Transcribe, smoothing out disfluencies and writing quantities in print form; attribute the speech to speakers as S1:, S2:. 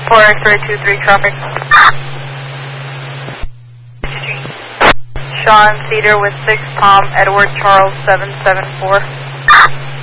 S1: 4 X-ray 23 traffic. Sean Cedar with 6 Tom Edward Charles 774.